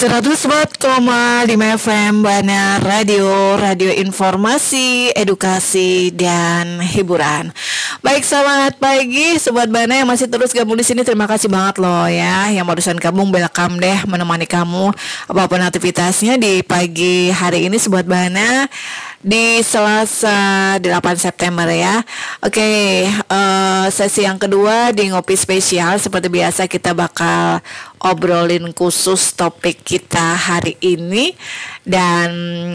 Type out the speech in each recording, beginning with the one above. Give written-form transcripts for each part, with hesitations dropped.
104,5 FM Bana Radio, radio informasi, edukasi, dan hiburan. Baik, selamat pagi Sobat Bana yang masih terus gabung di sini. Terima kasih banget loh ya yang barusan gabung. Welcome deh menemani kamu apapun aktivitasnya di pagi hari ini Sobat Bana di Selasa 8 September ya. Oke, sesi yang kedua di Ngopi Spesial. Seperti biasa kita bakal obrolin khusus topik kita hari ini. Dan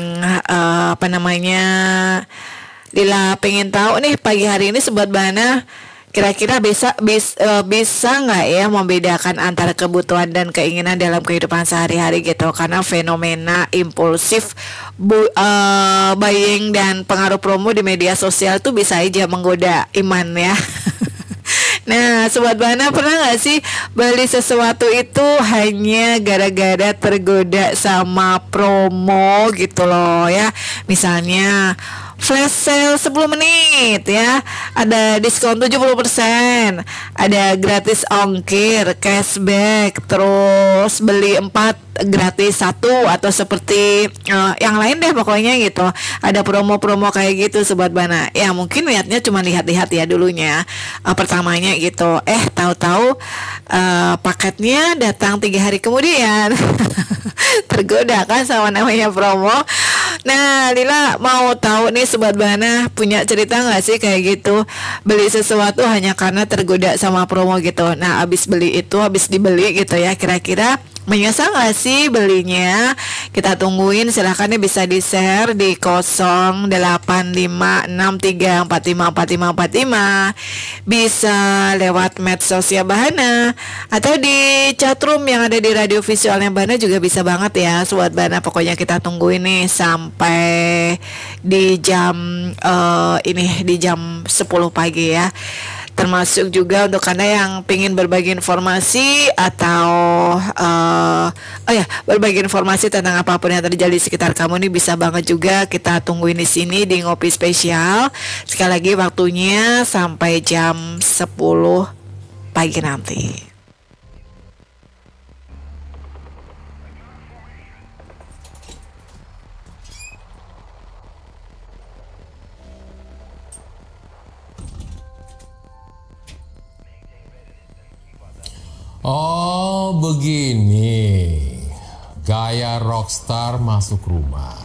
Lila pengen tahu nih pagi hari ini Sobat Bana, kira-kira bisa nggak ya membedakan antara kebutuhan dan keinginan dalam kehidupan sehari-hari gitu, karena fenomena impulsif buying dan pengaruh promo di media sosial tuh bisa aja menggoda iman ya. Nah, Sobat Bana pernah gak sih beli sesuatu itu hanya gara-gara tergoda sama promo gitu loh ya. Misalnya flash sale 10 menit ya, ada diskon 70%, ada gratis ongkir, cashback, terus beli 4 gratis 1, atau seperti yang lain deh pokoknya gitu. Ada promo-promo kayak gitu Sobat Bana. Ya mungkin niatnya cuma lihat-lihat ya dulunya, pertamanya gitu. Tahu-tahu paketnya datang 3 hari kemudian. Tergoda kan sama namanya promo. Nah, Lila mau tahu nih Sobat Bana, punya cerita gak sih kayak gitu, beli sesuatu hanya karena tergoda sama promo gitu. Nah, habis dibeli gitu ya, kira-kira menyesal gak sih belinya? Kita tungguin, silahkan nih bisa di-share di 085634545545. Bisa lewat medsos ya Bahana, atau di chatroom yang ada di radio visualnya Bana juga bisa banget ya Sobat Bana. Pokoknya kita tungguin nih sampai di jam di jam 10 pagi ya. Termasuk juga untuk Anda yang pengen berbagi informasi atau berbagi informasi tentang apapun yang terjadi di sekitar kamu nih, bisa banget juga kita tungguin di sini di Ngopi Spesial. Sekali lagi waktunya sampai jam 10 pagi nanti. Oh begini, gaya rockstar masuk rumah.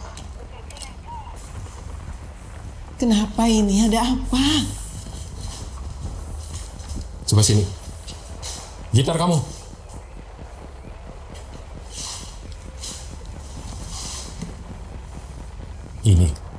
Kenapa ini? Ada apa? Coba sini, gitar kamu. Ini